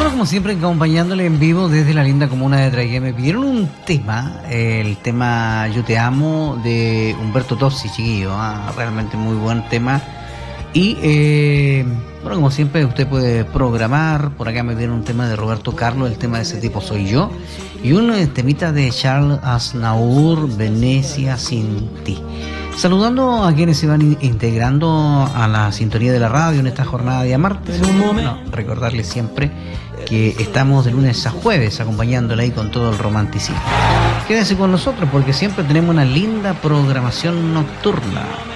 Bueno, como siempre, acompañándole en vivo desde la linda comuna de Traigué. Me pidieron un tema, el tema Yo Te Amo de Humberto Tozzi, chiquillo, realmente muy buen tema. Y bueno, como siempre, usted puede programar. Por acá me dieron un tema de Roberto Carlos, el tema de Ese Tipo Soy Yo, y un temita de Charles Aznavour, Venecia Sin Ti. Saludando a quienes se van integrando a la sintonía de la radio en esta jornada de martes. Bueno, recordarles siempre que estamos de lunes a jueves acompañándola ahí con todo el romanticismo. Quédense con nosotros porque siempre tenemos una linda programación nocturna.